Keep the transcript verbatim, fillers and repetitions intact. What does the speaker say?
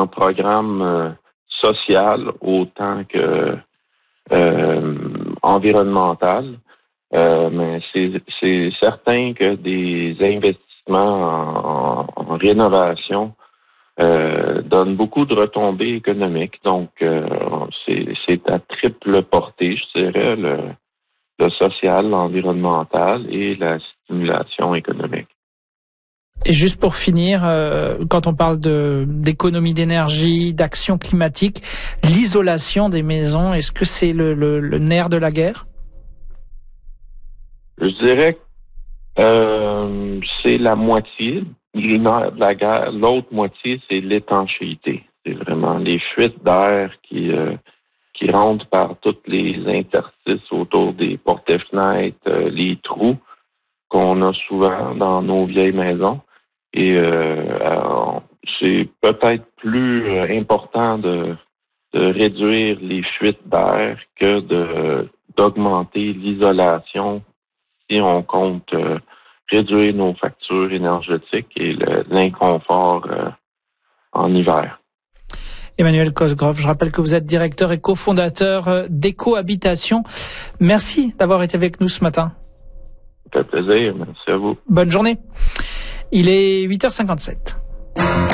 en programme euh, social autant que euh, environnemental. Euh, mais c'est, c'est certain que des investissements en, en, en rénovation euh, donnent beaucoup de retombées économiques. Donc, euh, c'est, c'est à triple portée, je dirais, le, le social, l'environnemental et la stimulation économique. Et juste pour finir, euh, quand on parle de d'économie d'énergie, d'action climatique, l'isolation des maisons, est-ce que c'est le, le, le nerf de la guerre? Je dirais que euh, c'est la moitié du nerf de la guerre. L'autre moitié, c'est l'étanchéité. C'est vraiment les fuites d'air qui euh, qui rentrent par toutes les interstices autour des portes et fenêtres, euh, les trous qu'on a souvent dans nos vieilles maisons. Et euh, alors, c'est peut-être plus euh, important de, de réduire les fuites d'air que de d'augmenter l'isolation si on compte euh, réduire nos factures énergétiques et le, l'inconfort euh, en hiver. Emmanuel Cosgrove, je rappelle que vous êtes directeur et cofondateur d'Éco-Habitation. Merci d'avoir été avec nous ce matin. Ça fait plaisir, merci à vous. Bonne journée. Il est huit heures cinquante-sept.